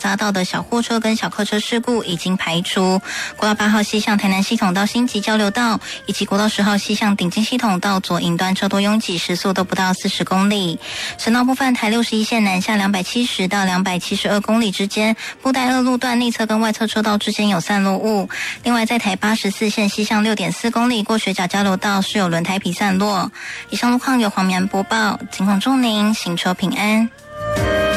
匝道的小货车跟小客车事故已经排除。国道8号西向台南系统到新集交流道，以及国道10号西向顶金系统到左营端车多拥挤，时速都不到40公里。省道部分，台61线南下270到272公里之间，布袋二路段内侧跟外侧车道之间有散落物。另外，在台84线西向6.4公里过水甲交流道是有轮胎皮散落。以上路况由黄明安播报，警况祝您行车平安。